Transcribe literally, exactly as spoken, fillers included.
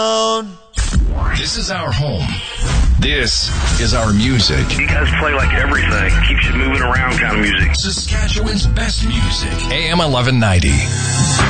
This is our home. This is our music. You guys play like everything. Keeps you moving around kind of music. Saskatchewan's best music. A M eleven ninety.